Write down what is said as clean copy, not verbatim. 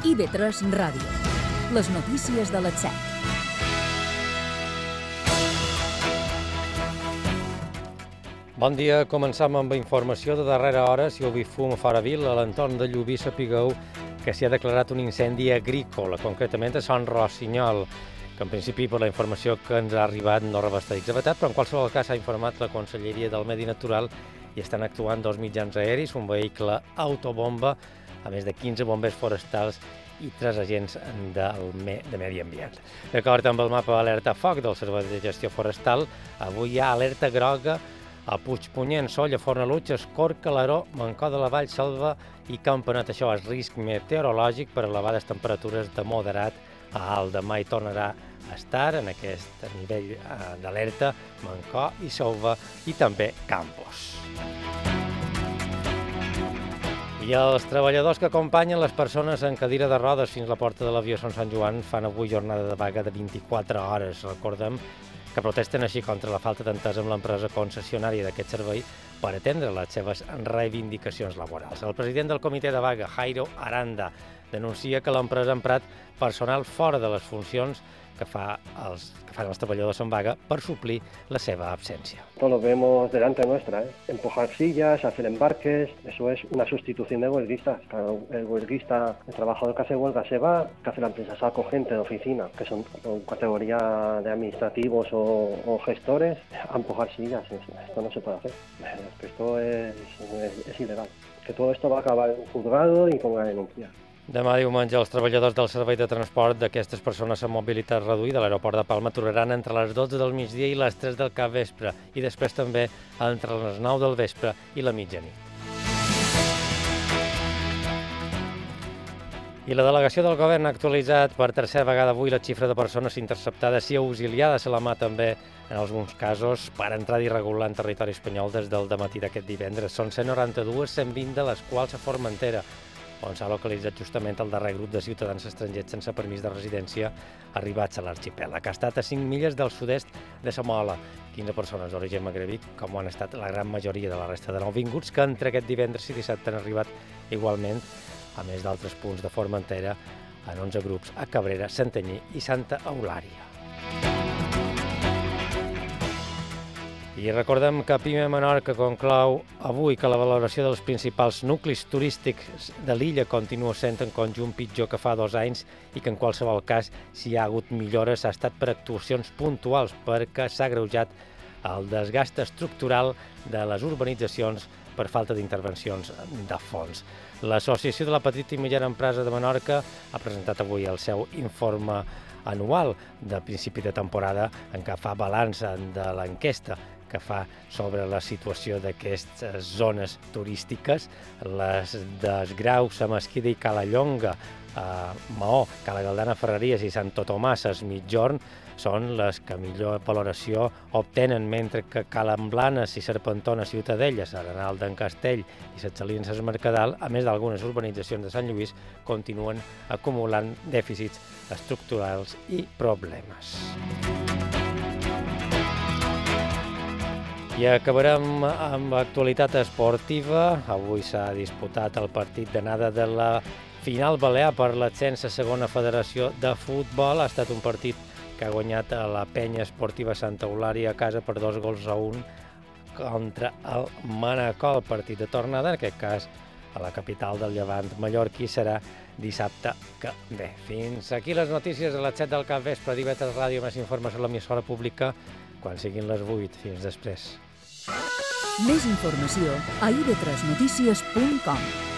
IB3 Ràdio. Les notícies de les 7. Bon dia, començam amb informació de darrera hora. Si heu vist fum fora vil, a l'entorn de Llubí sapigueu que s'hi ha declarat un incendi agrícola, concretament a Sant Rossinyol, que en principi, per la informació que ens ha arribat, no revesteix executat, però en qualsevol cas s'ha informat la Conselleria del Medi Natural i estan actuant 2 mitjans aeris, un vehicle autobomba, a més de 15 bombers forestals i 3 agents de medi ambient. D'acord amb el mapa alerta foc del Servei de Gestió Forestal, avui hi ha alerta groga a Puigpunyent, Sóller, Fornalutx, Escorca, Calaró, Mancó de la Vall, Selva i Campanet. Això és risc meteorològic per elevades temperatures de moderat a alt. Demà hi tornarà a estar en aquest nivell d'alerta Mancó i Selva i també Campos. I els treballadors que acompanyen les persones en cadira de rodes fins a la porta de l'avió Sant Joan fan avui jornada de vaga de 24 hores. Recordem que protesten així contra la falta d'entesa amb l'empresa concessionària d'aquest servei per atendre les seves reivindicacions laborals. El president del comitè de vaga, Jairo Aranda, denuncia que l'empresa ha emprat personal fora de les funcions que fan els treballadors en vaga per suplir la seva absència. Todo lo vemos delante nuestra, empujar sillas, hacer embarques, eso es una sustitución de huelguistas. Claro, el huelguista, el trabajador que hace huelga se va, que hace la empresa, saco gente de oficina, que son categoría de administrativos o gestores, a empujar sillas. Esto no se puede hacer, esto es ilegal. Que todo esto va a acabar en un juzgado y con una denuncia. Demà diumenge, els treballadors del servei de transport d'aquestes persones amb mobilitat reduïda a l'aeroport de Palma aturaran entre les 12 del migdia i les 3 del capvespre i després també entre les 9 del vespre i la mitjanit. I la delegació del govern ha actualitzat per tercera vegada avui la xifra de persones interceptades i auxiliades a la mà també, en alguns casos, per entrada irregular en territori espanyol des del dematí d'aquest divendres. Són 192, 120 de les quals a Formentera, on s'ha localitzat justament el darrer grup de ciutadans estrangers sense permís de residència arribats a l'arxipèlag. Ha estat a 5 milles del sud-est de Samoa, 15 persones d'origen magrebí, com ho han estat la gran majoria de la resta de nouvinguts, que entre aquest divendres i dissabte han arribat igualment, a més d'altres punts de Formentera, en 11 grups a Cabrera, Santanyí i Santa Eulària. I recordem que Pime Menorca conclou avui que la valoració dels principals nuclis turístics de l'illa continua sent en conjunt pitjor que fa 2 anys i que en qualsevol cas, si hi ha hagut millores, ha estat per actuacions puntuals perquè s'ha agreujat el desgast estructural de les urbanitzacions per falta d'intervencions de fons. L'Associació de la Petita i Mitjana Empresa de Menorca ha presentat avui el seu informe anual de principi de temporada en què fa balanç de l'enquesta que fa sobre la situació d'aquestes zones turístiques, les d'Esgraus, Mesquida i Calallonga, Maó, Cala Galdana, Ferreries i Santo Tomàs, Migjorn, són les que millor valoració obtenen, mentre que Calamblanes i Serpentona, Ciutadella, Arenal d'en Castell i Ses Salines, Mercadal, a més d'algunes urbanitzacions de Sant Lluís, continuen acumulant dèficits estructurals i problemes. I acabarem amb l'actualitat esportiva. Avui s'ha disputat el partit d'anada de la final balear per l'ascens a segona federació de futbol. Ha estat un partit que ha guanyat a la penya esportiva Santa Eulària a casa per 2-1 contra el Manacor. El partit de tornada, en aquest cas a la capital del Llevant mallorquí, serà dissabte que ve. Fins aquí les notícies de les 7 del capvespre d'IB3 Ràdio. Més informació a l'emissora pública quan siguin les 8. Fins després. Més informació a ib3notícies.com.